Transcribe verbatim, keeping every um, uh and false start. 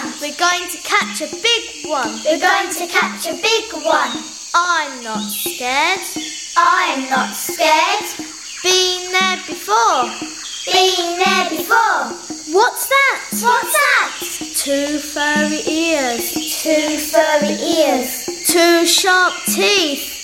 one. We're going to catch a big one. We're going to catch a big one. I'm not scared. I'm not scared. Been there before. Been there before. What's that? What's that? Two furry ears. Two furry ears. Two sharp teeth.